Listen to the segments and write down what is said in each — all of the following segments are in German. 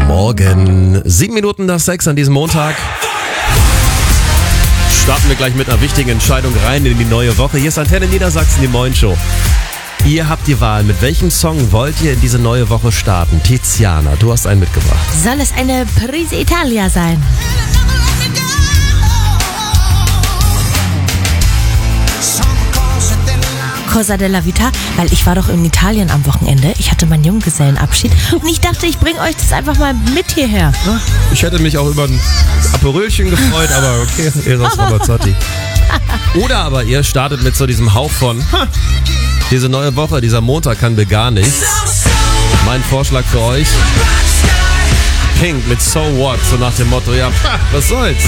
Morgen. 7 Minuten nach 6 an diesem Montag. Starten wir gleich mit einer wichtigen Entscheidung rein in die neue Woche. Hier ist Antenne Niedersachsen, die Moin-Show. Ihr habt die Wahl. Mit welchem Song wollt ihr in diese neue Woche starten? Tiziana, du hast einen mitgebracht. Soll es eine Prise Italia sein? Cosa della Vita, weil ich war doch in Italien am Wochenende. Ich hatte meinen Junggesellenabschied und ich dachte, ich bringe euch das einfach mal mit hierher. Ich hätte mich auch über ein Aperölchen gefreut, aber okay, Eros Ramazzotti. Oder aber ihr startet mit so diesem Hauch von diese neue Woche, dieser Montag kann mir gar nichts. Mein Vorschlag für euch: Pink mit So What, so nach dem Motto, ja, was soll's.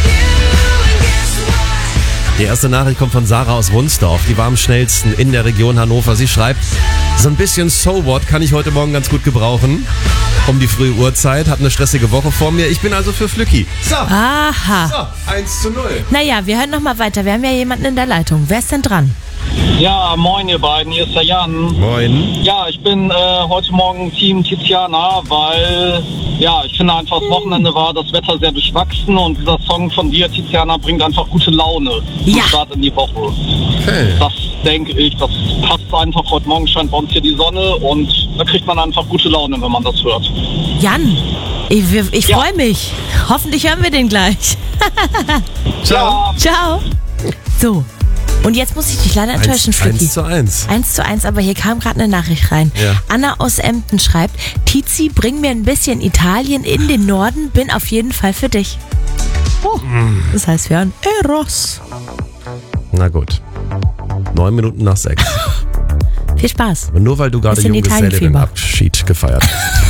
Die erste Nachricht kommt von Sarah aus Wunsdorf. Die war am schnellsten in der Region Hannover. Sie schreibt, so ein bisschen So What kann ich heute Morgen ganz gut gebrauchen. Um die frühe Uhrzeit, hat eine stressige Woche vor mir. Ich bin also für Flücki. So. Aha. So, 1:0. Naja, wir hören nochmal weiter. Wir haben ja jemanden in der Leitung. Wer ist denn dran? Ja, moin ihr beiden, hier ist der Jan. Moin. Ja, ich bin heute Morgen Team Tiziana, weil ich finde einfach, das Wochenende war das Wetter sehr durchwachsen und dieser Song von dir, Tiziana, bringt einfach gute Laune zum Start in die Woche. Okay. Das denke ich, das passt einfach. Heute Morgen scheint bei uns hier die Sonne und da kriegt man einfach gute Laune, wenn man das hört. Jan, ich freue mich. Hoffentlich hören wir den gleich. Ciao. Ciao. So. Und jetzt muss ich dich leider enttäuschen, Flücki. 1:1. 1:1, aber hier kam gerade eine Nachricht rein. Ja. Anna aus Emden schreibt, Tizi, bring mir ein bisschen Italien in den Norden, bin auf jeden Fall für dich. Oh, das heißt, wir hören Eros. Na gut. 9 Minuten nach 6. Viel Spaß. Und nur weil du gerade Bisschen Italien-Fieber. Junggesellinnenabschied gefeiert hast.